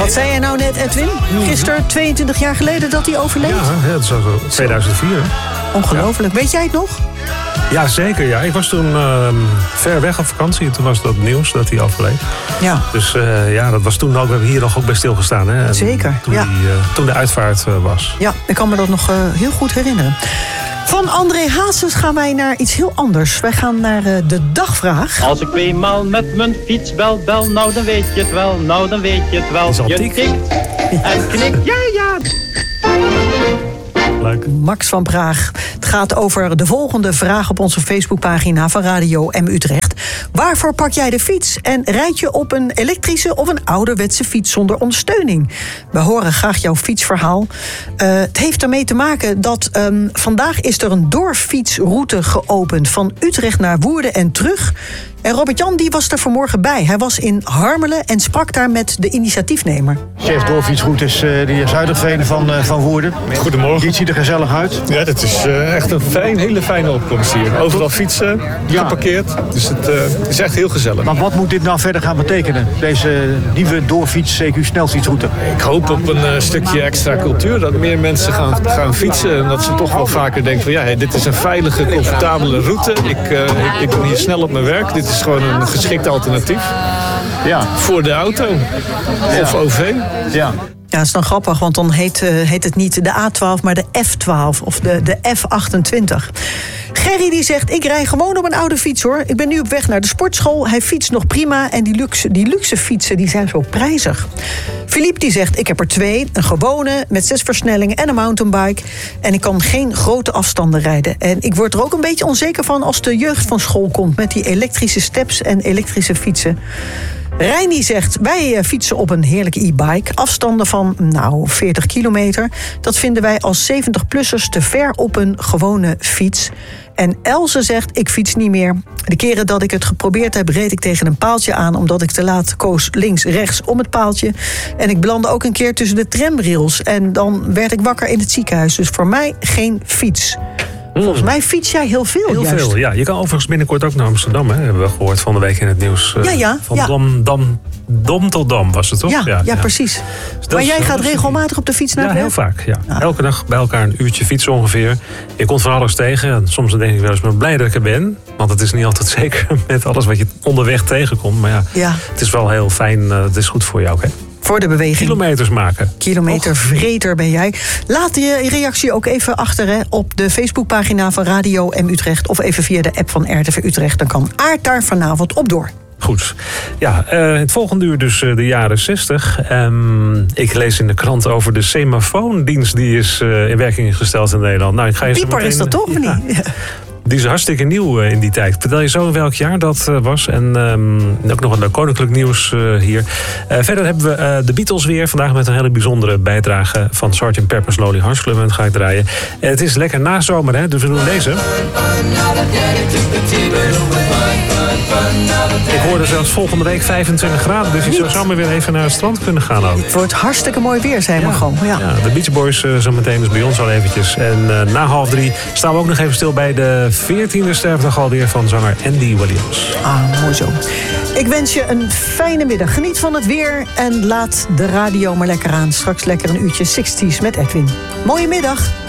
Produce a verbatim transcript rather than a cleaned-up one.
Wat zei jij nou net, Edwin? Gisteren, tweeëntwintig jaar geleden, dat hij overleed? Ja, dat is zo tweeduizend vier. Ongelooflijk. Ja. Weet jij het nog? Ja, zeker. Ja. Ik was toen uh, ver weg op vakantie. En toen was dat nieuws dat hij overleed. Ja. Dus uh, ja, dat was toen ook. We hebben hier nog ook bij stilgestaan. Hè? En zeker. Toen, ja. die, uh, toen de uitvaart uh, was. Ja, ik kan me dat nog uh, heel goed herinneren. Van André Hazes gaan wij naar iets heel anders. Wij gaan naar uh, de dagvraag. Als ik tweemaal met mijn fiets bel, bel, nou dan weet je het wel, nou dan weet je het wel. Is al je tik. tikt en knikt, ja, ja. Leuk. Max van Praag. Het gaat over de volgende vraag op onze Facebookpagina van Radio M Utrecht. Waarvoor pak jij de fiets? En rijd je op een elektrische of een ouderwetse fiets zonder ondersteuning? We horen graag jouw fietsverhaal. Uh, het heeft ermee te maken dat um, vandaag is er een doorfietsroute geopend van Utrecht naar Woerden en terug. En Robert-Jan die was er vanmorgen bij. Hij was in Harmelen en sprak daar met de initiatiefnemer. Chef doorfietsroutes, uh, de heer Zuiderveen van, uh, van Woerden. Goedemorgen. Dit ziet er gezellig uit. Ja, dat is uh, echt een fijn, hele fijne opkomst hier. Overal fietsen, ja. geparkeerd. Dus het uh, is echt heel gezellig. Maar wat moet dit nou verder gaan betekenen? Deze nieuwe doorfiets, C Q snelfietsroute. Ik hoop op een uh, stukje extra cultuur. Dat meer mensen gaan, gaan fietsen. En dat ze toch wel vaker denken van ja, hey, dit is een veilige, comfortabele route. Ik, uh, ik, ik ben hier snel op mijn werk. Dit is gewoon een geschikt alternatief. Ja. Voor de auto. Of ja. O V. Ja. Ja, dat is dan grappig, want dan heet, uh, heet het niet de A twaalf, maar de F twaalf of de, de F achtentwintig. Gerry die zegt, ik rij gewoon op een oude fiets hoor. Ik ben nu op weg naar de sportschool. Hij fietst nog prima en die luxe, die luxe fietsen die zijn zo prijzig. Philippe die zegt, ik heb er twee. Een gewone met zes versnellingen en een mountainbike. En ik kan geen grote afstanden rijden. En ik word er ook een beetje onzeker van als de jeugd van school komt met die elektrische steps en elektrische fietsen. Reini zegt, wij fietsen op een heerlijke e-bike. Afstanden van, nou, veertig kilometer. Dat vinden wij als zeventig-plussers te ver op een gewone fiets. En Else zegt, ik fiets niet meer. De keren dat ik het geprobeerd heb, reed ik tegen een paaltje aan, omdat ik te laat koos links-rechts om het paaltje. En ik belandde ook een keer tussen de tramrails. En dan werd ik wakker in het ziekenhuis. Dus voor mij geen fiets. Volgens mij fiets jij heel veel. Heel juist. veel, ja. Je kan overigens binnenkort ook naar Amsterdam, hè? Hebben we gehoord van de week in het nieuws. Uh, Ja, ja, Van ja. Dam, Dam, Dom tot Dam was het, toch? Ja, ja, ja, precies. Dus maar is, jij uh, gaat dat is- regelmatig op de fiets naar Ja, het heel werk? vaak. Ja. Ah. Elke dag bij elkaar een uurtje fietsen ongeveer. Je komt van alles tegen. En soms denk ik wel eens, ik ben blij dat ik er ben. Want het is niet altijd zeker met alles wat je onderweg tegenkomt. Maar ja, Ja. het is wel heel fijn. Uh, het is goed voor jou ook, hè? Voor de beweging. Kilometers maken. Kilometervreter ben jij. Laat je reactie ook even achter hè, op de Facebookpagina van Radio M Utrecht. Of even via de app van R T V Utrecht. Dan kan Aart daar vanavond op door. Goed. Ja, uh, het volgende uur dus uh, de jaren zestig. Um, ik lees in de krant over de semafoondienst die is uh, in werking gesteld in Nederland. Nou, ik ga je zo Pieper meteen- is dat toch, of Ja. niet? Ja. Die is hartstikke nieuw uh, in die tijd. Vertel je zo welk jaar dat uh, was. En um, ook nog wat koninklijk nieuws uh, hier. Uh, verder hebben we uh, de Beatles weer. Vandaag met een hele bijzondere bijdrage van sergeant Pepper's Lonely Hearts Club. En dat ga ik draaien. Uh, het is lekker nazomer, hè? Dus we doen deze. Ik hoorde zelfs volgende week vijfentwintig graden. Dus je zou zomaar weer even naar het strand kunnen gaan ook. Het wordt hartstikke mooi weer, zei maar gewoon. Ja. Ja, de Beach Boys uh, zo meteen dus bij ons al eventjes. En uh, na half drie staan we ook nog even stil bij de veertiende sterfdag alweer van zanger Andy Williams. Ah, mooi zo. Ik wens je een fijne middag. Geniet van het weer en laat de radio maar lekker aan. Straks lekker een uurtje zestig's met Edwin. Mooie middag.